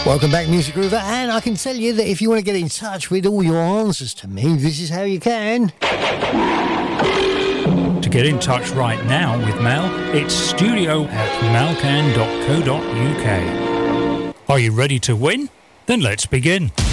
Welcome back, Music Groover, and I can tell you that if you want to get in touch with all your answers to me, this is how you can. To get in touch right now with Mel, it's studio@malcan.co.uk. Are you ready to win? Then let's begin.